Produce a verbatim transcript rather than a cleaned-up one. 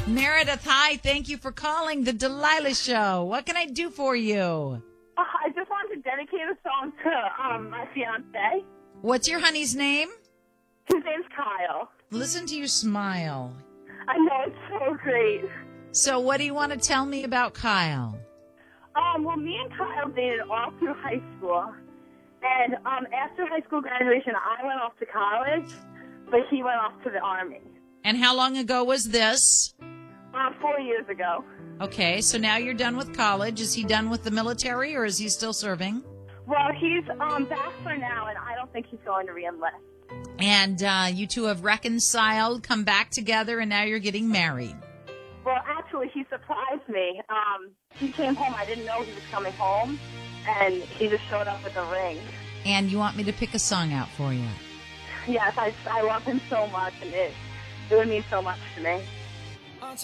Meredith, hi. Thank you for calling the Delilah Show. What can I do for you? Uh, I just wanted to dedicate a song to um, my fiance. What's your honey's name? His name's Kyle. Listen to you smile. I know, it's so great. So what do you want to tell me about Kyle? Um, well, me and Kyle dated all through high school. And um, after high school graduation, I went off to college, but he went off to the Army. And how long ago was this? Uh, four years ago. Okay, so now you're done with college. Is he done with the military, or is he still serving? Well, he's um, back for now, and I don't think he's going to re-enlist. And uh, you two have reconciled, come back together, and now you're getting married. Well, actually, he surprised me. Um, he came home. I didn't know he was coming home, and he just showed up with a ring. And you want me to pick a song out for you? Yes, I, I love him so much, and it, it would mean so much to me.